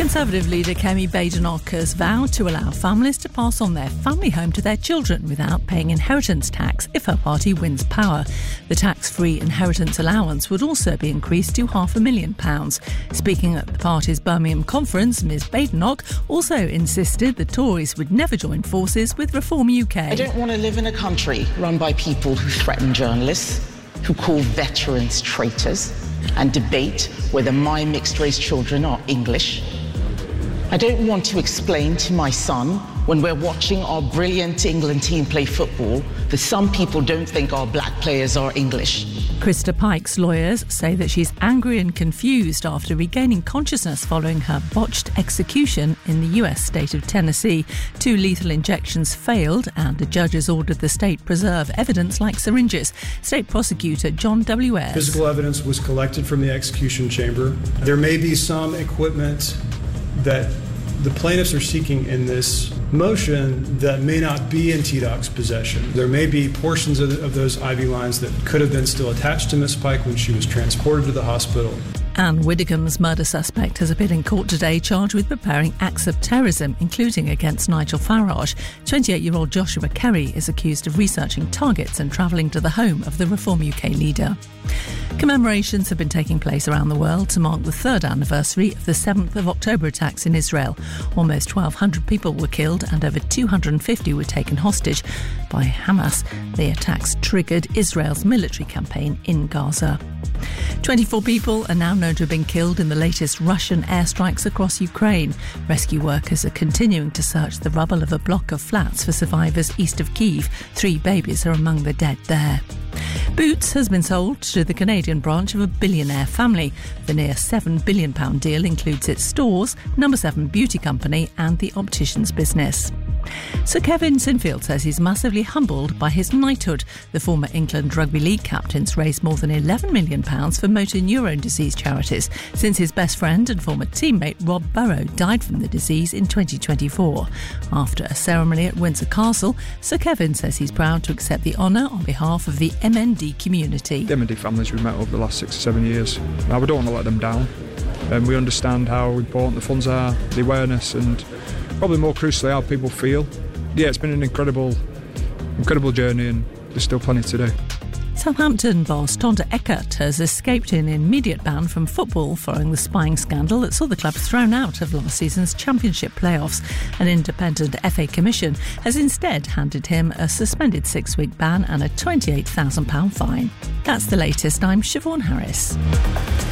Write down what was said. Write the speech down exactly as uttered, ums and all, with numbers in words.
Conservative leader Kemi Badenoch has vowed to allow families to pass on their family home to their children without paying inheritance tax if her party wins power. The tax-free inheritance allowance would also be increased to half a million pounds. Speaking at the party's Birmingham conference, Miz Badenoch also insisted the Tories would never join forces with Reform U K. I don't want to live in a country run by people who threaten journalists, who call veterans traitors, and debate whether my mixed-race children are English. I don't want to explain to my son, when we're watching our brilliant England team play football, that some people don't think our black players are English. Krista Pike's lawyers say that she's angry and confused after regaining consciousness following her botched execution in the U S state of Tennessee. Two lethal injections failed and a judge has ordered the state preserve evidence like syringes. State prosecutor John W. Ayres. Physical evidence was collected from the execution chamber. There may be some equipment that the plaintiffs are seeking in this motion that may not be in T DOC's possession. There may be portions of, the, of those I V lines that could have been still attached to Miss Pike when she was transported to the hospital. Anne Widdecombe's murder suspect has appeared in court today charged with preparing acts of terrorism, including against Nigel Farage. twenty-eight-year-old Joshua Kerry is accused of researching targets and travelling to the home of the Reform U K leader. Commemorations have been taking place around the world to mark the third anniversary of the seventh of October attacks in Israel. Almost twelve hundred people were killed and over two hundred fifty were taken hostage by Hamas. The attacks triggered Israel's military campaign in Gaza. twenty-four people are now known to have been killed in the latest Russian airstrikes across Ukraine. Rescue workers are continuing to search the rubble of a block of flats for survivors east of Kyiv. Three babies are among the dead there. Boots has been sold to the Canadian branch of a billionaire family. The near seven billion pounds deal includes its stores, Number seven Beauty Company and the optician's business. Sir Kevin Sinfield says he's massively humbled by his knighthood. The former England Rugby League captain's raised more than eleven million pounds for motor neurone disease charities since his best friend and former teammate Rob Burrow died from the disease in twenty twenty-four. After a ceremony at Windsor Castle, Sir Kevin says he's proud to accept the honour on behalf of the M N D community. The M N D families we've met over the last six or seven years. Now, we don't want to let them down. And we understand how important the funds are, the awareness, and probably more crucially how people feel. Yeah, it's been an incredible, incredible journey, and there's still plenty to do. Southampton boss Tonda Eckert has escaped an immediate ban from football following the spying scandal that saw the club thrown out of last season's championship playoffs. An independent F A commission has instead handed him a suspended six-week ban and a twenty-eight thousand pounds fine. That's the latest. I'm Siobhan Harris.